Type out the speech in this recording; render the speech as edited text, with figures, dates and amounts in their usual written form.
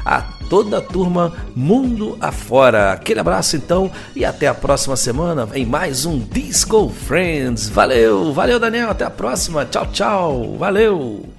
a toda a turma mundo afora. Aquele abraço então e até a próxima semana em mais um Disco Friends. Valeu, Daniel, até a próxima. Tchau, valeu.